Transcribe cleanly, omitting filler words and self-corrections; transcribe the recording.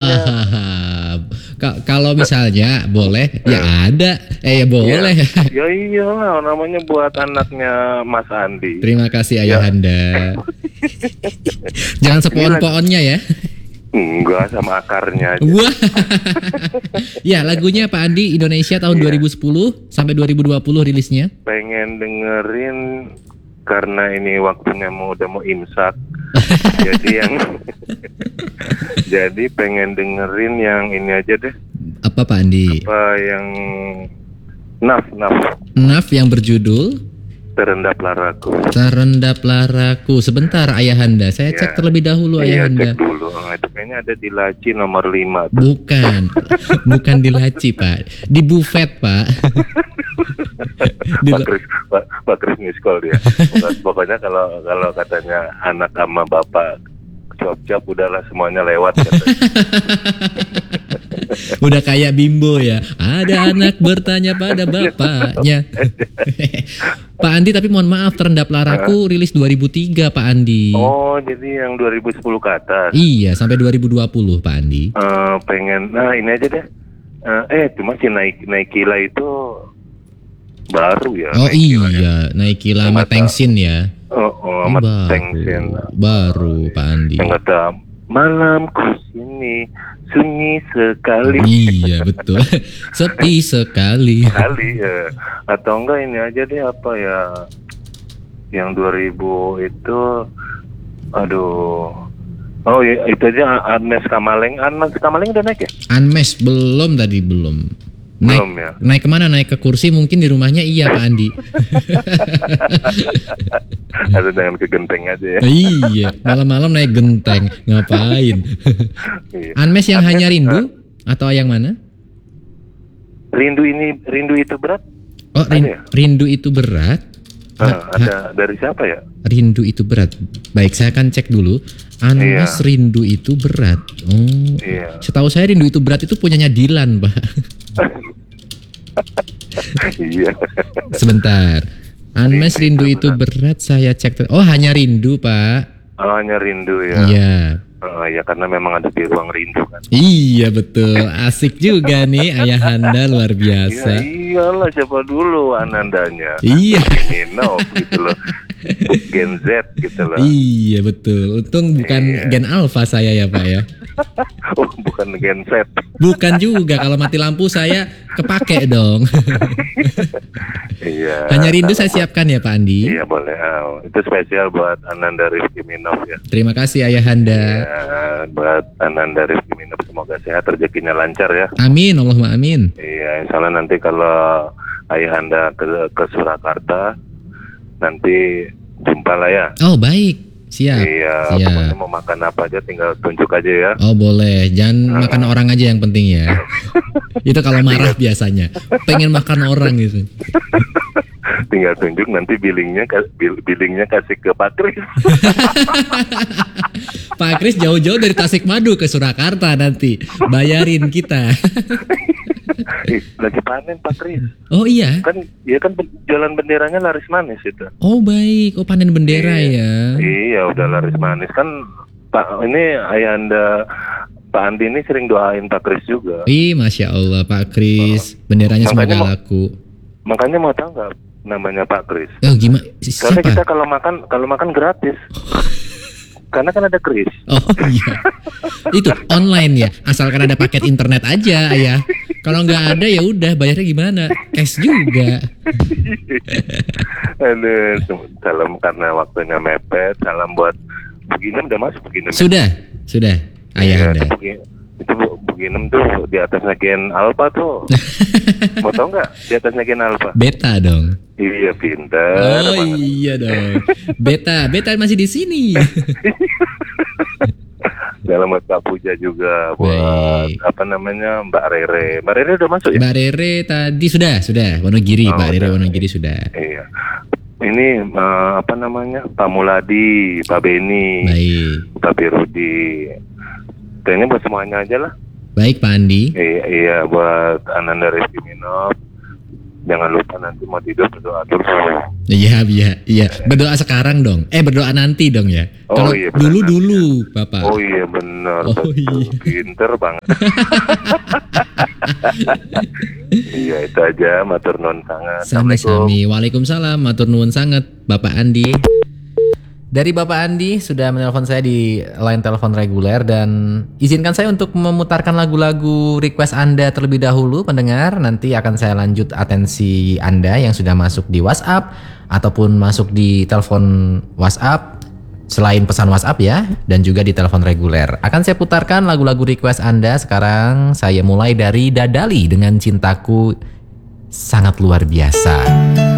aja. Kalau misalnya boleh, ya ada. Ya boleh. Ya iyalah, namanya buat anaknya Mas Andi. Terima kasih Ayahanda. Jangan sepohon-pohonnya ya. Enggak, sama akarnya aja. Wah. Ya, lagunya Pak Andi Indonesia tahun 2010 sampai 2020 rilisnya. Pengen dengerin karena ini waktunya udah mau imsak. Jadi pengen dengerin yang ini aja deh. Apa Pak Andi? Apa yang Naf yang berjudul Terendaplah Ragu. Terendaplah Ragu. Sebentar Ayahanda, saya cek terlebih dahulu Ayahanda. Cek dulu. Itu kayaknya ada di laci nomor 5 tuh. Bukan di laci Pak, di buffet Pak. Pak Kris miskol dia. Pokoknya kalau katanya anak sama bapak cap udahlah semuanya lewat. Udah kayak Bimbo ya. Ada anak bertanya pada bapaknya. Pak Andi, tapi mohon maaf, Terendaplah Ragu rilis 2003 Pak Andi. Oh, jadi yang 2010 ke atas. Iya, sampai 2020 Pak Andi. Pengen, ini aja deh. Cuma si Naikila itu baru ya. Oh iya, Naikila sama Tengsin ya. Sama Tengsin. Baru Pak Andi. Yang kata malamku sini sunyi sekali. Iya betul. Sepi sekali. Atau enggak ini aja deh, apa ya, yang 2000 itu, aduh. Oh ya, itu aja Anmes Kamaleng udah naik ya? Anmes belum. Belum ya? Naik kemana? Naik ke kursi mungkin di rumahnya iya Pak Andi. Atau dengan ke genteng aja ya? Iya, malam-malam naik genteng, ngapain? Anmes yang hanya rindu atau yang mana? Rindu itu berat? Oh, rindu itu berat. Ada dari siapa ya? Rindu itu berat. Baik, saya akan cek dulu. Anmes Rindu itu berat. Oh, setahu saya Rindu itu berat itu punyanya Dilan, Pak. Iya. Sebentar. Anmes Rindu itu berat, saya cek. Oh, hanya rindu, Pak. Oh, hanya rindu ya. Iya. Ya karena memang ada di ruang rindu kan. Iya betul, asik juga nih Ayahanda, luar biasa. Ya, iyalah, siapa dulu Anandanya? Iya. Nino gitu loh. Gen Z gitu loh. Iya betul. Untung bukan Gen Alpha saya ya Pak ya. Oh, bukan Gen Z. Bukan juga, kalau mati lampu saya kepake dong. Iya. Hanya rindu saya siapkan ya Pak Andi. Iya boleh. Itu spesial buat Ananda Rizky Minov ya. Terima kasih Ayahanda. Ya, buat Ananda Rizky Minov semoga sehat, rezekinya lancar ya. Amin, Allahumma amin. Iya, insyaallah nanti kalau Ayahanda ke Surakarta nanti jumpa lah ya. Oh baik. Siap. Iya, pokoknya mau makan apa aja tinggal tunjuk aja ya. Oh boleh, jangan makan orang aja yang penting ya. Itu kalau marah biasanya. Pengen makan orang gitu. Tinggal tunjuk, nanti billingnya kasih ke Pak Kris. Pak Kris jauh-jauh dari Tasikmadu ke Surakarta nanti bayarin kita. Lagi panen Pak Kris. Oh iya. Kan jualan benderanya laris manis itu. Oh baik, panen bendera ya. Iya, udah laris manis kan. Pak ini Ayahanda Pak Andi ini sering doain Pak Kris juga. Masya Allah Pak Kris, benderanya semoga laku. Makanya mau tahu nggak namanya Pak Kris? Oh gimana? Karena kita kalau makan gratis. Karena kan ada Kris. Oh iya. Itu online ya, asalkan ada paket internet aja ya. Kalau nggak ada ya udah, bayarnya gimana? Cash juga. Aduh, salam karena waktunya mepet. Salam buat Buginem, udah masuk Buginem. Sudah. Ayahanda. Itu Buginem tuh di atasnya Gen Alpha tuh. Mau tau nggak? Di atasnya Gen Alpha. Beta dong. Iya, pintar. Oh banget. Iya dong. Beta masih di sini. Dalam buat Kak Puja juga, buat apa namanya Mbak Rere. Mbak Rere udah masuk ya? Mbak Rere tadi sudah. Wonogiri, Mbak Rere Wonogiri sudah. Iya. Ini apa namanya Pak Muladi, Pak Beni, Pak Birudi. Kayaknya buat semuanya aja lah. Baik Pak Andi. Iya buat Ananda Rizky Minov. jangan lupa nanti mau tidur berdoa dulu. Iya. Berdoa sekarang dong. Berdoa nanti dong ya. Oh, Kalau iya, benar, dulu Bapak. Oh iya benar. Oh, betul. iya. Pinter banget. Iya itu aja, matur nuwun sangat. Sami-sami. Waalaikumsalam. Matur nuwun sangat Bapak Andi. Dari Bapak Andi sudah menelpon saya di line telepon reguler dan izinkan saya untuk memutarkan lagu-lagu request Anda terlebih dahulu pendengar. Nanti akan saya lanjut atensi Anda yang sudah masuk di WhatsApp ataupun masuk di telepon WhatsApp selain pesan WhatsApp ya, dan juga di telepon reguler. Akan saya putarkan lagu-lagu request Anda sekarang. Saya mulai dari Dadali dengan Cintaku Sangat Luar Biasa.